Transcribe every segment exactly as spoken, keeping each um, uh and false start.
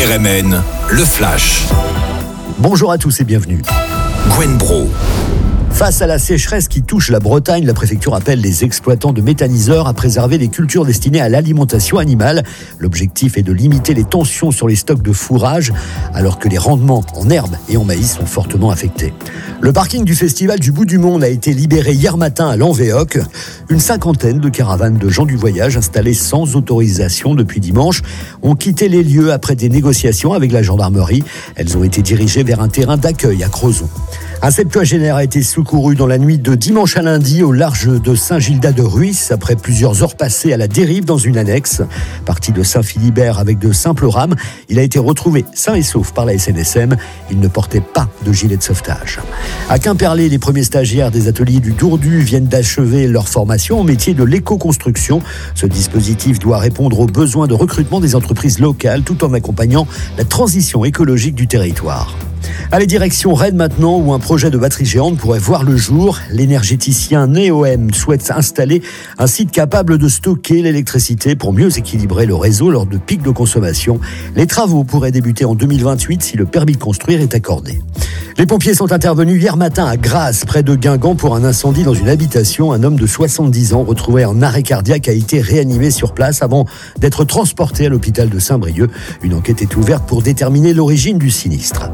R M N, le Flash. Bonjour à tous et bienvenue. Gwen Bro. Face à la sécheresse qui touche la Bretagne, la préfecture appelle les exploitants de méthaniseurs à préserver les cultures destinées à l'alimentation animale. L'objectif est de limiter les tensions sur les stocks de fourrage, alors que les rendements en herbe et en maïs sont fortement affectés. Le parking du Festival du Bout du Monde a été libéré hier matin à Lanvéoc. Une cinquantaine de caravanes de gens du voyage installées sans autorisation depuis dimanche ont quitté les lieux après des négociations avec la gendarmerie. Elles ont été dirigées vers un terrain d'accueil à Crozon. Un septuagénaire a été secouru dans la nuit de dimanche à lundi au large de Saint-Gildas-de-Ruisse après plusieurs heures passées à la dérive dans une annexe. Parti de Saint-Philibert avec de simples rames, il a été retrouvé sain et sauf par la S N S M. Il ne portait pas de gilet de sauvetage. À Quimperlé, les premiers stagiaires des ateliers du Dourdu viennent d'achever leur formation au métier de l'éco-construction. Ce dispositif doit répondre aux besoins de recrutement des entreprises locales tout en accompagnant la transition écologique du territoire. Allez, direction Rennes maintenant, où un projet de batterie géante pourrait voir le jour. L'énergéticien Neoem souhaite installer un site capable de stocker l'électricité pour mieux équilibrer le réseau lors de pics de consommation. Les travaux pourraient débuter en deux mille vingt-huit si le permis de construire est accordé. Les pompiers sont intervenus hier matin à Grasse, près de Guingamp, pour un incendie dans une habitation. Un homme de soixante-dix ans, retrouvé en arrêt cardiaque, a été réanimé sur place avant d'être transporté à l'hôpital de Saint-Brieuc. Une enquête est ouverte pour déterminer l'origine du sinistre.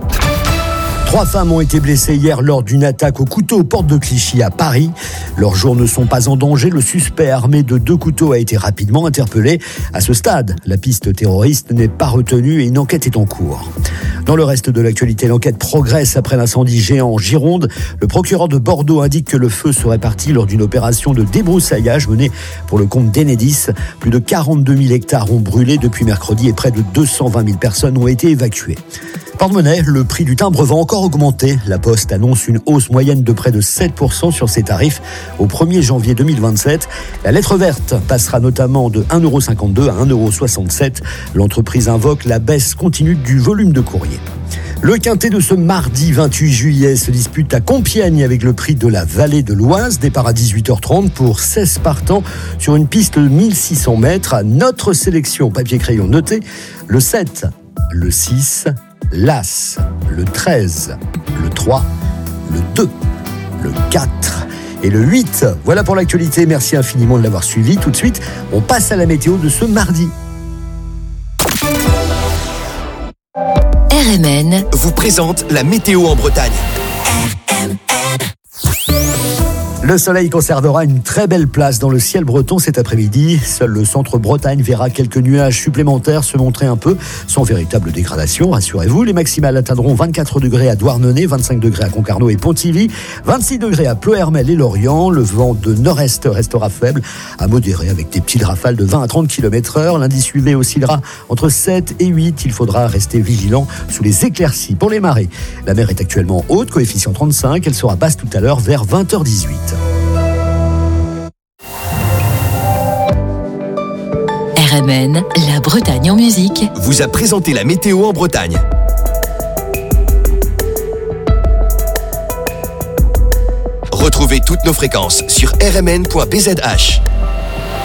Trois femmes ont été blessées hier lors d'une attaque au couteau aux portes de Clichy à Paris. Leurs jours ne sont pas en danger. Le suspect armé de deux couteaux a été rapidement interpellé. À ce stade, la piste terroriste n'est pas retenue et une enquête est en cours. Dans le reste de l'actualité, l'enquête progresse après l'incendie géant en Gironde. Le procureur de Bordeaux indique que le feu serait parti lors d'une opération de débroussaillage menée pour le compte d'Enedis. Plus de quarante-deux mille hectares ont brûlé depuis mercredi et près de deux cent vingt mille personnes ont été évacuées. Porte-monnaie, le prix du timbre va encore augmenter. La Poste annonce une hausse moyenne de près de sept pour cent sur ses tarifs au premier janvier deux mille vingt-sept. La lettre verte passera notamment de un euro cinquante-deux à un euro soixante-sept. L'entreprise invoque la baisse continue du volume de courrier. Le quintet de ce mardi vingt-huit juillet se dispute à Compiègne avec le prix de la vallée de l'Oise. Départ à dix-huit heures trente pour seize partants sur une piste de mille six cents mètres. À notre sélection papier-crayon noté, le sept, le six, l'As, le treize, le trois, le deux, le quatre et le huit. Voilà pour l'actualité. Merci infiniment de l'avoir suivi. Tout de suite, on passe à la météo de ce mardi. R M N vous présente la météo en Bretagne. R M N. Le soleil conservera une très belle place dans le ciel breton cet après-midi. Seul le centre Bretagne verra quelques nuages supplémentaires se montrer un peu, sans véritable dégradation, rassurez-vous. Les maximales atteindront vingt-quatre degrés à Douarnenez, vingt-cinq degrés à Concarneau et Pontivy, vingt-six degrés à Ploërmel et Lorient. Le vent de nord-est restera faible à modéré avec des petites rafales de vingt à trente kilomètres heure. L'indice U V oscillera entre sept et huit. Il faudra rester vigilant sous les éclaircies. Pour les marées, la mer est actuellement haute, coefficient trente-cinq. Elle sera basse tout à l'heure vers vingt heures dix-huit. R M N, la Bretagne en musique, vous a présenté la météo en Bretagne. Retrouvez toutes nos fréquences sur r m n point b z h.